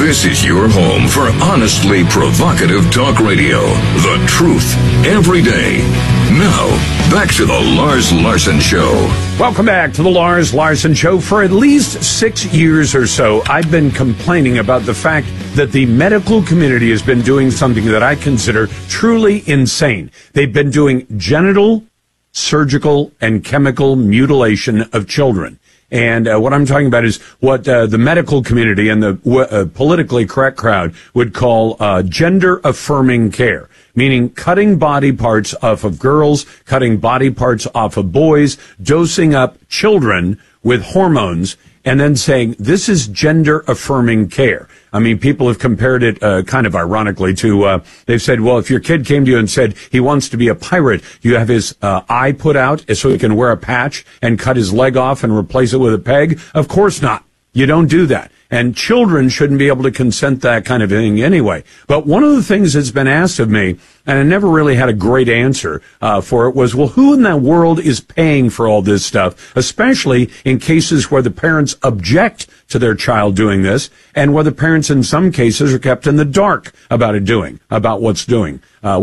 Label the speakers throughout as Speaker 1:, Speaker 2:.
Speaker 1: This is your home for honestly provocative talk radio. The truth every day. Now, back to the Lars Larson Show.
Speaker 2: Welcome back to the Lars Larson Show. For at least 6 years or so, I've been complaining about the fact that the medical community has been doing something that I consider truly insane. They've been doing genital, surgical, and chemical mutilation of children. And what I'm talking about is what the medical community and the politically correct crowd would call gender-affirming care, meaning cutting body parts off of girls, cutting body parts off of boys, dosing up children with hormones, and then saying this is gender-affirming care. I mean, people have compared it kind of ironically to, they've said, well, if your kid came to you and said he wants to be a pirate, you have his eye put out so he can wear a patch and cut his leg off and replace it with a peg? Of course not. You don't do that. And children shouldn't be able to consent that kind of thing anyway. But one of the things that's been asked of me, and I never really had a great answer for it, was, well, who in that world is paying for all this stuff, especially in cases where the parents object to their child doing this, and where the parents in some cases are kept in the dark about what's going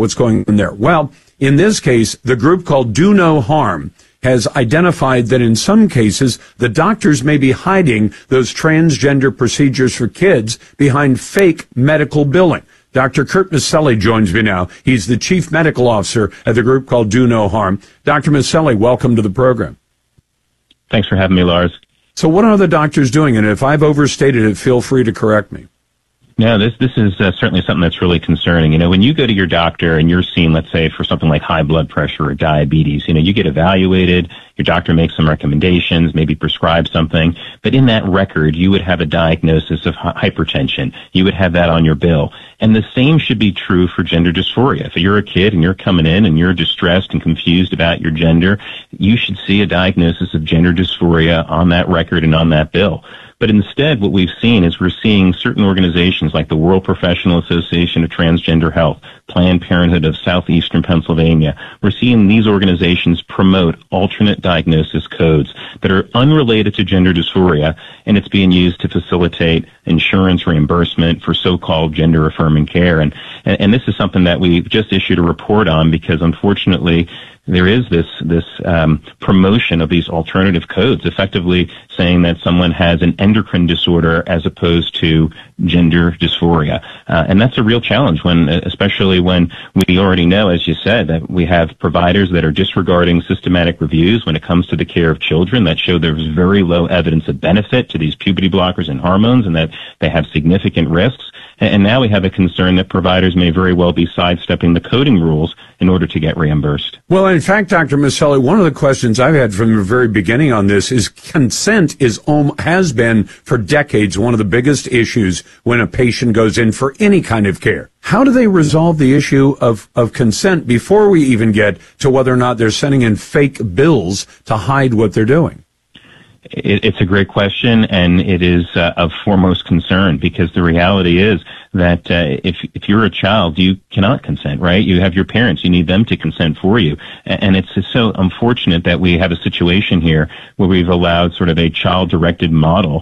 Speaker 2: on there. Well, in this case, the group called Do No Harm has identified that in some cases, the doctors may be hiding those transgender procedures for kids behind fake medical billing. Dr. Kurt Maselli joins me now. He's the chief medical officer at the group called Do No Harm. Dr. Maselli, welcome to the program.
Speaker 3: Thanks for having me, Lars.
Speaker 2: So what are the doctors doing? And if I've overstated it, feel free to correct me.
Speaker 3: No, this is certainly something that's really concerning. You know, when you go to your doctor and you're seen, let's say, for something like high blood pressure or diabetes, you know, you get evaluated, your doctor makes some recommendations, maybe prescribes something, but in that record, you would have a diagnosis of hypertension. You would have that on your bill. And the same should be true for gender dysphoria. If you're a kid and you're coming in and you're distressed and confused about your gender, you should see a diagnosis of gender dysphoria on that record and on that bill. But instead, what we've seen is we're seeing certain organizations like the World Professional Association of Transgender Health, Planned Parenthood of Southeastern Pennsylvania. We're seeing these organizations promote alternate diagnosis codes that are unrelated to gender dysphoria, and it's being used to facilitate insurance reimbursement for so-called gender-affirming care. And this is something that we've just issued a report on because, unfortunately, there is this promotion of these alternative codes, effectively saying that someone has an endocrine disorder as opposed to gender dysphoria. And that's a real challenge especially when we already know, as you said, that we have providers that are disregarding systematic reviews when it comes to the care of children that show there's very low evidence of benefit to these puberty blockers and hormones and that they have significant risks. And now we have a concern that providers may very well be sidestepping the coding rules in order to get reimbursed.
Speaker 2: Well, in fact, Dr. Maselli, one of the questions I've had from the very beginning on this is consent has been for decades one of the biggest issues when a patient goes in for any kind of care. How do they resolve the issue of consent before we even get to whether or not they're sending in fake bills to hide what they're doing?
Speaker 3: It's a great question, and it is of foremost concern because the reality is that if you're a child, you cannot consent, right? You have your parents. You need them to consent for you. And it's so unfortunate that we have a situation here where we've allowed sort of a child-directed model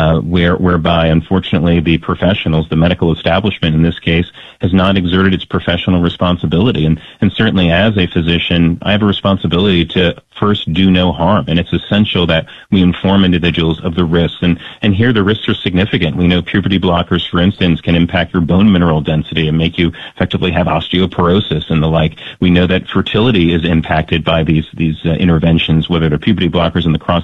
Speaker 3: whereby, unfortunately, the professionals, the medical establishment in this case, has not exerted its professional responsibility. And certainly as a physician, I have a responsibility to first do no harm. And it's essential that we inform individuals of the risks. And here the risks are significant. We know puberty blockers, for instance, can impact your bone mineral density and make you effectively have osteoporosis and the like. We know that fertility is impacted by these interventions, whether they're puberty blockers in the